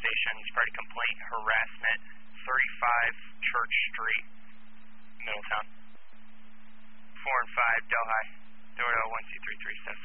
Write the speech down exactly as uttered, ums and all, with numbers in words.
station, spread a complaint, harassment, thirty-five Church Street, Middletown. four and five, Delhi, Dorado one two three three seven.